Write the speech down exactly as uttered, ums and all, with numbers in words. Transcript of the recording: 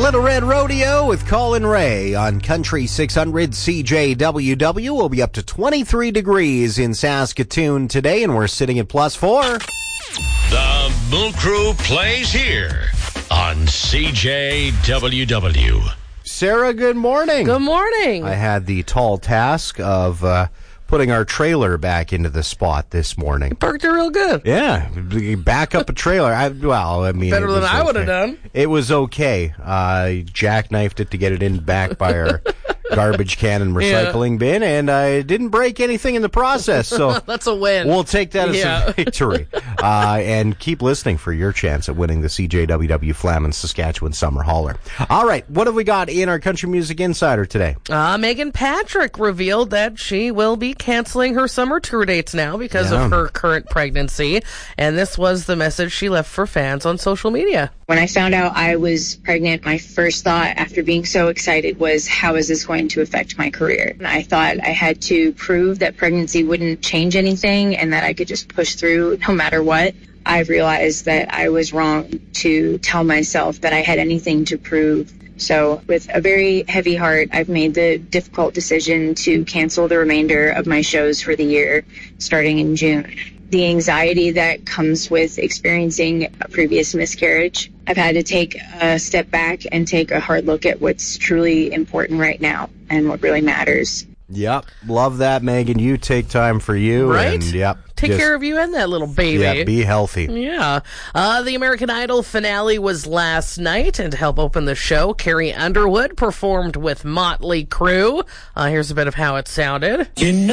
Little Red Rodeo with Colin Ray on Country six hundred C J W W. We'll be up to twenty-three degrees in Saskatoon today, and we're sitting at plus four. The Moo Crew plays here on C J W W. Sarah, good morning. Good morning. I had the tall task of uh, putting our trailer back into the spot this morning. Parked it real good. Yeah, back up a trailer. I, well, I mean, better than I would have done. It was okay. Uh, jackknifed it to get it in back by our garbage can and recycling yeah. bin, and I didn't break anything in the process. So that's a win. We'll take that as yeah. a victory. Uh, and keep listening for your chance at winning the C J W W Flamin Saskatchewan Summer Hauler. All right, what have we got in our Country Music Insider today? Uh, Megan Patrick revealed that she will be canceling her summer tour dates now because yeah. of her current pregnancy, and this was the message she left for fans on social media. When I found out I was pregnant, my first thought after being so excited was, how is this going to affect my career? And I thought I had to prove that pregnancy wouldn't change anything and that I could just push through no matter what. I realized that I was wrong to tell myself that I had anything to prove. So with a very heavy heart, I've made the difficult decision to cancel the remainder of my shows for the year, starting in June. The anxiety that comes with experiencing a previous miscarriage, I've had to take a step back and take a hard look at what's truly important right now and what really matters. Yep. Love that, Megan. You take time for you. Right? And, yep. Take just, care of you and that little baby. Yeah, be healthy. Yeah. Uh, the American Idol finale was last night, and to help open the show, Carrie Underwood performed with Motley Crue. Uh, here's a bit of how it sounded. You know